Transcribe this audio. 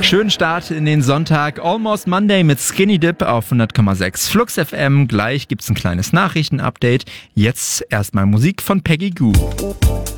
Schönen Start in den Sonntag. Almost Monday mit Skinny Dip auf 100,6 Flux FM. Gleich gibt's ein kleines Nachrichtenupdate. Jetzt erstmal Musik von Peggy Gou.